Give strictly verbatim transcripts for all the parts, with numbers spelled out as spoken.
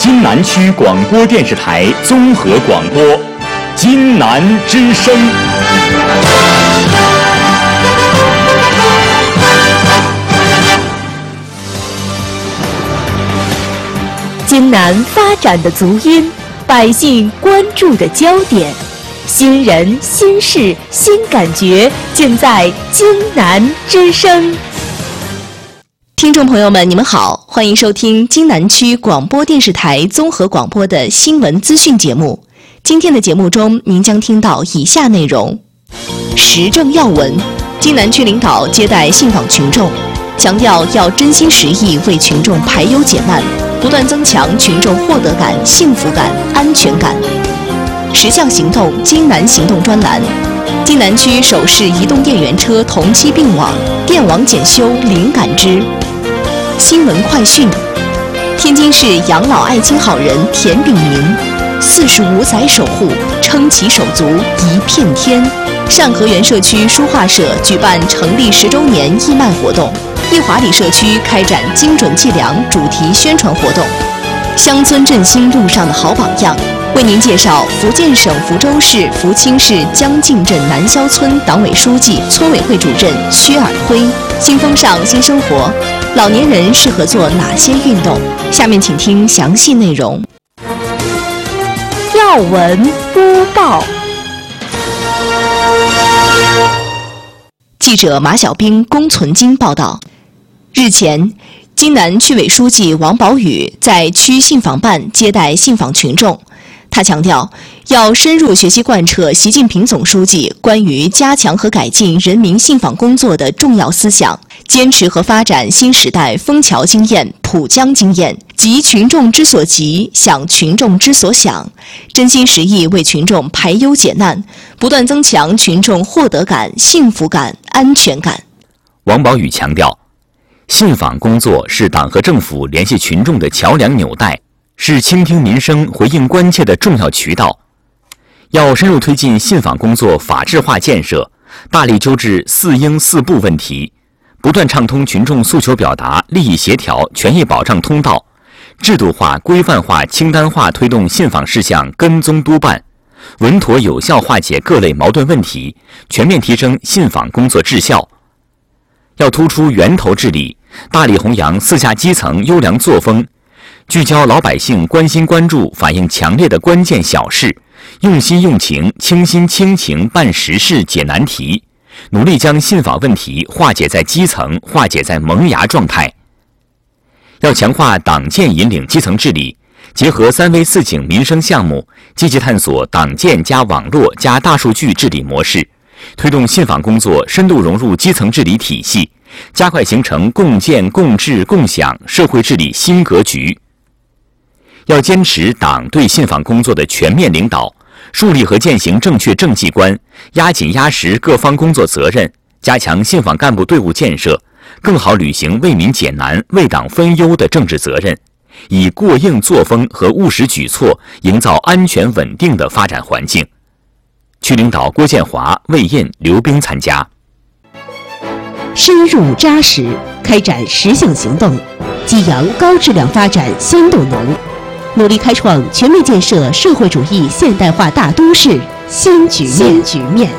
津南区广播电视台综合广播，津南之声。 津南发展的足音，百姓关注的焦点，新人、新事、新感觉，尽在津南之声。听众朋友们，你们好，欢迎收听津南区广播电视台综合广播的新闻资讯节目。今天的节目中，您将听到以下内容：时政要闻，津南区领导接待信访群众，强调要真心实意为群众排忧解难，不断增强群众获得感、幸福感、安全感。十项行动津南行动专栏，津南区首市移动电源车同期并网，电网检修零感知。新闻快讯：天津市养老爱心好人田炳明，四十五载守护，撑起手足一片天。善和园社区书画社举办成立十周年义卖活动，义华里社区开展精准计量主题宣传活动。乡村振兴路上的好榜样，为您介绍福建省福州市福清市江靖镇南肖村党委书记、村委会主任薛尔辉。新风尚新生活，老年人适合做哪些运动？下面请听详细内容。要闻播报。记者马小兵、龚存金报道，日前，津南区委书记王宝宇在区信访办接待信访群众。他强调，要深入学习贯彻习近平总书记关于加强和改进人民信访工作的重要思想，坚持和发展新时代枫桥经验、浦江经验，急群众之所急，想群众之所想，真心实意为群众排忧解难，不断增强群众获得感、幸福感、安全感。 王宝宇强调，信访工作是党和政府联系群众的桥梁纽带，是倾听民生、回应关切的重要渠道。要深入推进信访工作法治化建设，大力纠治四应四不问题，不断畅通群众诉求表达、利益协调、权益保障通道，制度化、规范化、清单化推动信访事项跟踪督办，稳妥有效化解各类矛盾问题，全面提升信访工作质效。要突出源头治理，大力弘扬四下基层优良作风，聚焦老百姓关心关注、反映强烈的关键小事，用心用情、倾心倾情办实事、解难题，努力将信访问题化解在基层、化解在萌芽状态。要强化党建引领基层治理，结合三危四警民生项目，积极探索党建加网络加大数据治理模式，推动信访工作深度融入基层治理体系，加快形成共建共治共享社会治理新格局。要坚持党对信访工作的全面领导，树立和践行正确政绩观，压紧压实各方工作责任，加强信访干部队伍建设，更好履行为民解难、为党分忧的政治责任，以过硬作风和务实举措营造安全稳定的发展环境。区领导郭建华、魏印、刘冰参加。 深入扎实，开展十项行动，激扬高质量发展新动能，努力开创全面建设社会主义现代化大都市新局面。新局面。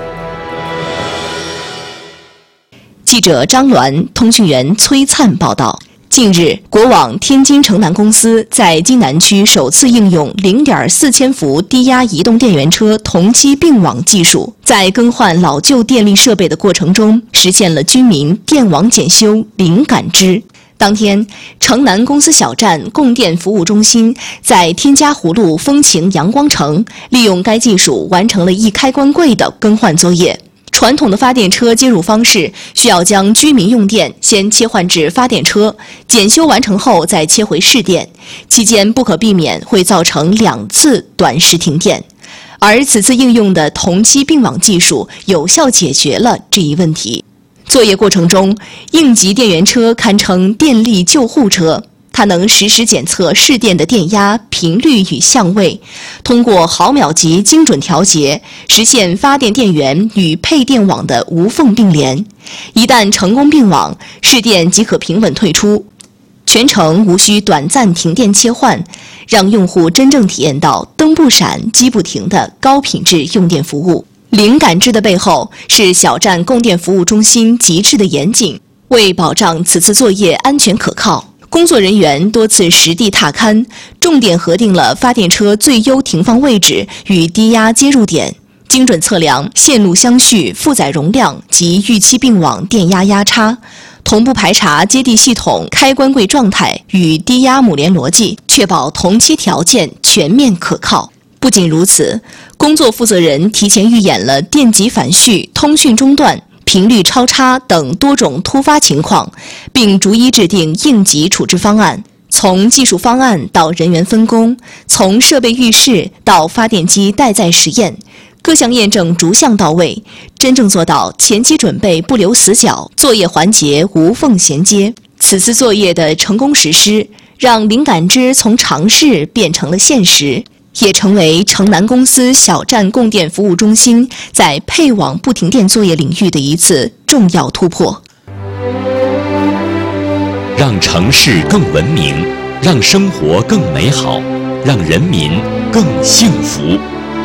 记者张鸾、通讯员崔灿报道。近日，国网天津城南公司在津南区首次应用 零点四千伏低压移动电源车同期并网技术，在更换老旧电力设备的过程中，实现了居民电网检修零感知。当天，城南公司小站供电服务中心在天家湖路风情阳光城，利用该技术完成了一开关柜的更换作业。传统的发电车接入方式需要将居民用电先切换至发电车，检修完成后再切回市电，期间不可避免会造成两次短时停电。而此次应用的同期并网技术有效解决了这一问题。作业过程中，应急电源车堪称电力救护车，它能实时检测市电的电压、频率与相位，通过毫秒级精准调节，实现发电电源与配电网的无缝并联。一旦成功并网，市电即可平稳退出。 全程无需短暂停电切换，让用户真正体验到灯不闪、机不停的高品质用电服务。零感知的背后是小站供电服务中心极致的严谨，为保障此次作业安全可靠，工作人员多次实地踏勘，重点核定了发电车最优停放位置与低压接入点，精准测量线路相续、负载容量及预期并网电压压差，同步排查接地系统开关柜状态与低压母连逻辑，确保同期条件全面可靠。不仅如此，工作负责人提前预演了电极反序、通讯中断、频率超差等多种突发情况，并逐一制定应急处置方案。从技术方案到人员分工，从设备预示到发电机待载实验，各项验证逐项到位，真正做到前期准备不留死角，作业环节无缝衔接。此次作业的成功实施，让零感知从尝试变成了现实，也成为城南公司小站供电服务中心在配网不停电作业领域的一次重要突破。 让城市更文明，让生活更美好，让人民更幸福。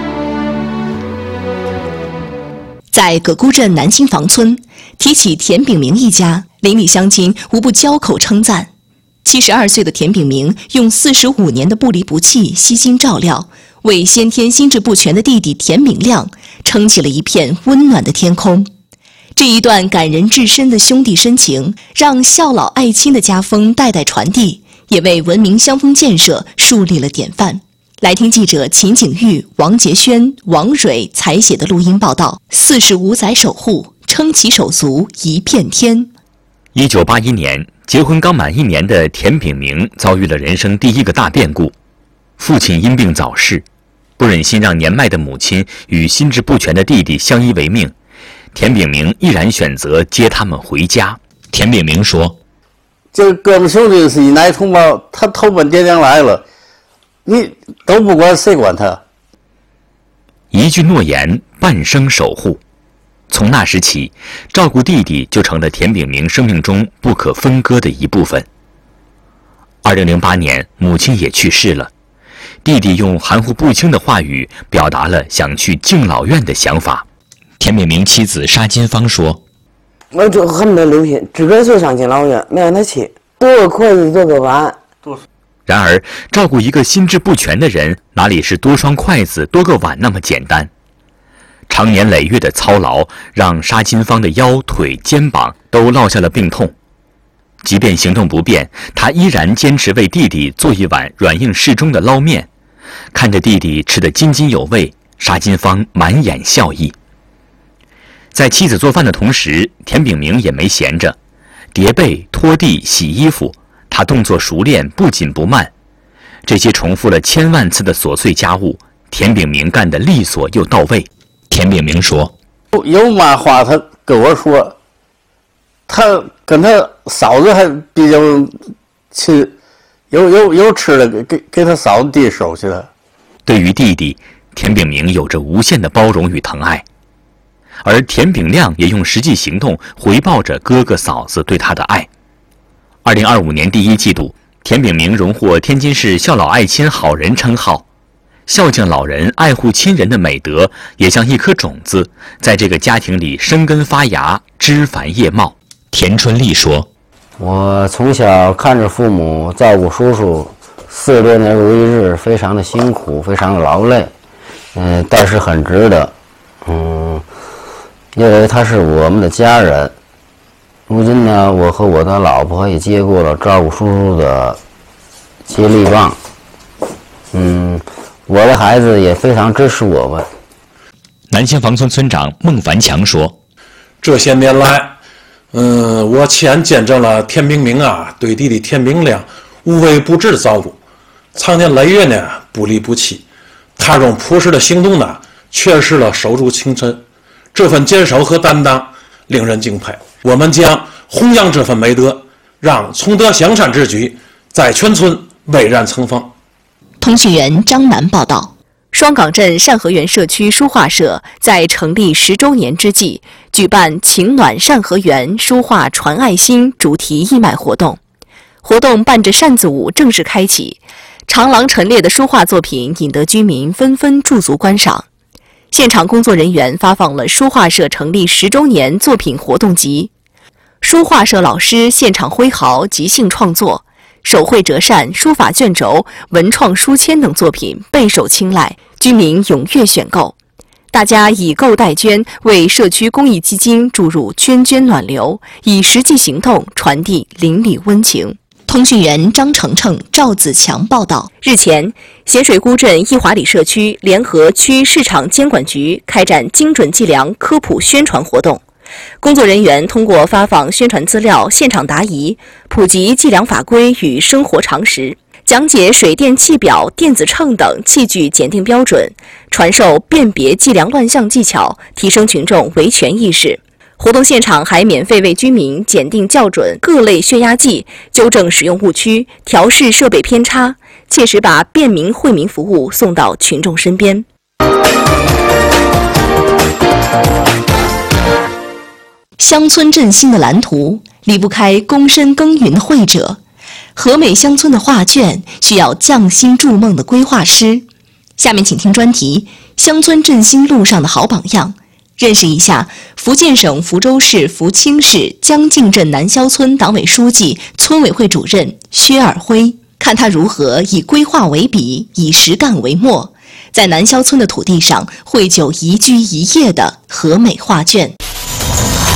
在葛沽镇南新房村，提起田炳明一家，邻里乡亲无不交口称赞。七十二岁的田炳明用四十五年的不离不弃、悉心照料，为先天心智不全的弟弟田炳亮撑起了一片温暖的天空。这一段感人至深的兄弟深情，让孝老爱亲的家风代代传递，也为文明乡风建设树立了典范。来听记者秦景玉、王杰轩、王蕊采写的录音报道：四十五载守护，撑起手足一片天。 一九八一年，结婚刚满一年的田炳明遭遇了人生第一个大变故，父亲因病早逝，不忍心让年迈的母亲与心智不全的弟弟相依为命，田炳明毅然选择接他们回家。田炳明说：“ 这哥们兄弟是一奶同胞，他投奔爹娘来了，你都不管，谁管他？” 一句诺言，半生守护。从那时起，照顾弟弟就成了田炳明生命中不可分割的一部分。二零零八年，母亲也去世了，弟弟用含糊不清的话语表达了想去敬老院的想法。田炳明妻子沙金芳说：“ 我就恨不得留下，自个儿就上敬老院，没让他去，多个筷子多个碗。” 然而，照顾一个心智不全的人，哪里是多双筷子多个碗那么简单？长年累月的操劳，让沙金芳的腰、腿、肩膀都落下了病痛。即便行动不便，她依然坚持为弟弟做一碗软硬适中的捞面。看着弟弟吃得津津有味，沙金芳满眼笑意。在妻子做饭的同时，田炳明也没闲着，叠被、拖地、洗衣服，他动作熟练，不紧不慢。这些重复了千万次的琐碎家务，田炳明干得利索又到位。田炳明说：“ 有嘛话他跟我说，他跟他嫂子还比较亲，有有有吃的给给给他嫂子递手去了。” 对于弟弟，田炳明有着无限的包容与疼爱，而田炳亮也用实际行动回报着哥哥嫂子对他的爱。二零二五年第一季度，田炳明荣获天津市孝老爱亲好人称号。孝敬老人、爱护亲人的美德，也像一颗种子，在这个家庭里生根发芽，枝繁叶茂。田春丽说：“ 我从小看着父母照顾叔叔，四十多年如一日，非常的辛苦，非常的劳累，嗯、呃，但是很值得，嗯，因为他是我们的家人。如今呢，我和我的老婆也接过了照顾叔叔的接力棒，嗯。”我的孩子也非常支持我们。 南新房村村长孟凡强说：“ 这些年来，嗯，我亲见证了田炳明啊对弟弟田炳亮无微不至照顾，长年累月呢不离不弃。他用朴实的行动呢诠释了守住青春，这份坚守和担当令人敬佩。我们将弘扬这份美德，让崇德向善之举在全村蔚然成风。” 通讯员张楠报道，双岗镇善和园社区书画社在成立十周年之际，举办情暖善和园书画传爱心主题义卖活动。 活动伴着扇子舞正式开启，长廊陈列的书画作品引得居民纷纷驻足观赏。现场工作人员发放了书画社成立十周年作品活动集，书画社老师现场挥毫即兴创作，手绘折扇、书法卷轴、文创书签等作品备受青睐，居民踊跃选购。大家以购代捐，为社区公益基金注入涓涓暖流，以实际行动传递邻里温情。通讯员张程程、赵子强报道：日前，咸水沽镇义华里社区联合区市场监管局开展精准计量科普宣传活动。工作人员通过发放宣传资料、现场答疑，普及计量法规与生活常识，讲解水电气表、电子秤等器具检定标准，传授辨别计量乱象技巧，提升群众维权意识。活动现场还免费为居民检定校准各类血压计，纠正使用误区，调试设备偏差，切实把便民惠民服务送到群众身边。乡村振兴的蓝图离不开躬身耕耘的绘者，和美乡村的画卷需要匠心筑梦的规划师。下面请听专题《乡村振兴路上的好榜样》，认识一下福建省福州市福清市江静镇南乡村党委书记、村委会主任薛尔辉，看他如何以规划为笔，以实干为墨，在南乡村的土地上绘就一居一业的和美画卷。